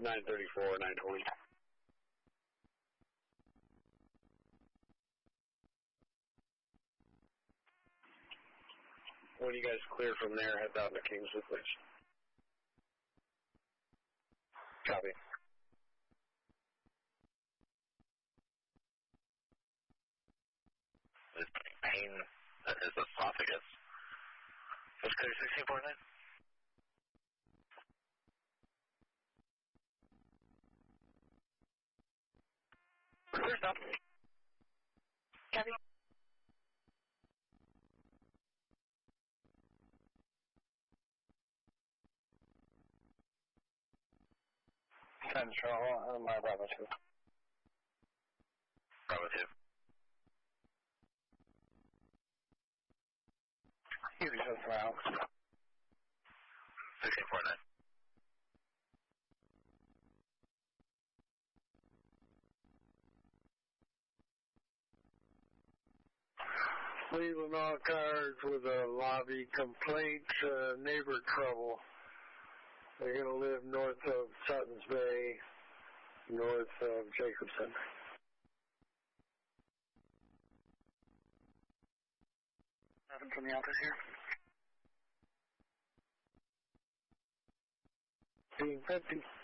934, 920. When you guys clear from there, head down to Kingsley, please. Copy. Is pain in his esophagus. Let's clear 16.9. Clear stop. Copy. Central, my Bravo 2. Bravo 2. Easy just now. 16.9. Leaving all cars with a lobby complaint, neighbor trouble. They're going to live north of Sutton's Bay, north of Jacobson. Nothing from the office here. 1550.